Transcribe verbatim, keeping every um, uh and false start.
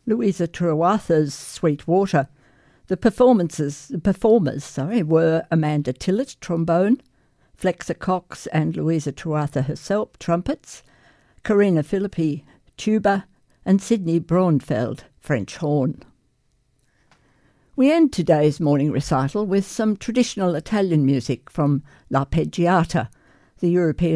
Louisa Truwatha's Sweet Water. The performances, the performers sorry, were Amanda Tillett, trombone, Flexa Cox and Louisa Truwatha herself, trumpets, Karina Philippi, tuba, and Sydney Braunfeld, French horn. We end today's morning recital with some traditional Italian music from L'Arpeggiata, the European